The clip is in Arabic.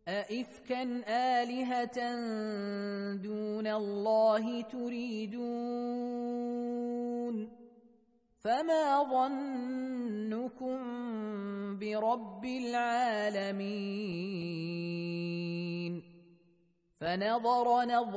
أئفكا آلهة دون الله تريدون فما ظنكم برب العالمين فنظر نظرة